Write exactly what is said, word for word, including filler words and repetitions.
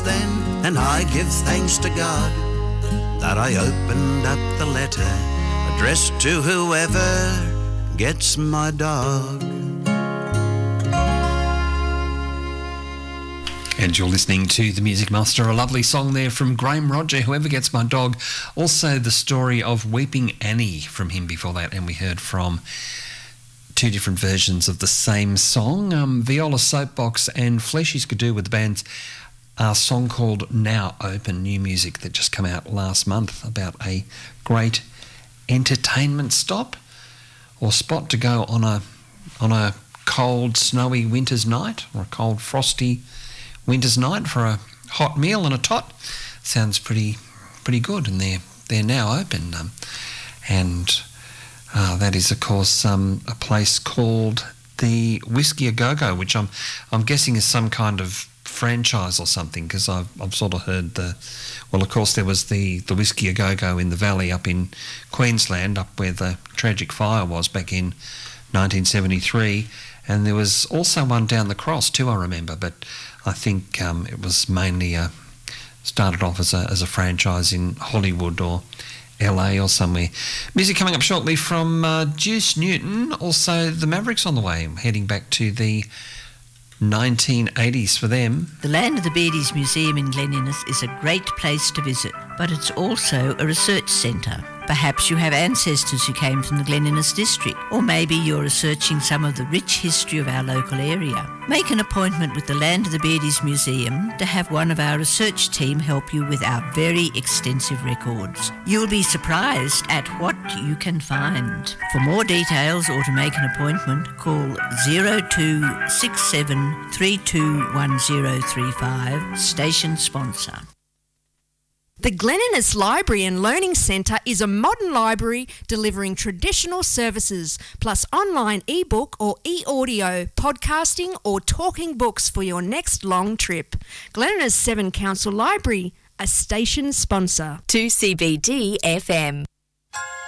then, and I give thanks to God that I opened up the letter addressed to whoever gets my dog. And you're listening to The Music Master, a lovely song there from Graham Roger, Whoever Gets My Dog. Also the story of Weeping Annie from him before that, and we heard from two different versions of the same song. Um, Viola Soapbox and Fleshy Skidoo with the band's a song called Now Open, new music that just came out last month about a great entertainment stop or spot to go on a on a cold, snowy winter's night or a cold, frosty winter's night for a hot meal and a tot. Sounds pretty pretty good, and they're they're now open. Um, and uh, that is, of course, um, a place called the Whiskey A Go Go, which I'm I'm guessing is some kind of franchise or something, because I've I've sort of heard the well, of course, there was the the Whiskey A Go Go in the valley up in Queensland, up where the tragic fire was back in nineteen seventy-three, and there was also one down the cross too, I remember, but I think um, it was mainly a, started off as a as a franchise in Hollywood or L A or somewhere. Music coming up shortly from uh, Juice Newton. Also, the Mavericks on the way, heading back to the nineteen eighties for them. The Land of the Beardies Museum in Glen Innes is a great place to visit, but it's also a research centre. Perhaps you have ancestors who came from the Glen Innes district, or maybe you're researching some of the rich history of our local area. Make an appointment with the Land of the Beardies Museum to have one of our research team help you with our very extensive records. You'll be surprised at what you can find. For more details or to make an appointment, call zero two six seven three two one zero three five, station sponsor. The Glen Innes Library and Learning Centre is a modern library delivering traditional services, plus online e-book or e-audio, podcasting or talking books for your next long trip. Glen Innes Seven Council Library, a station sponsor. two C B D F M.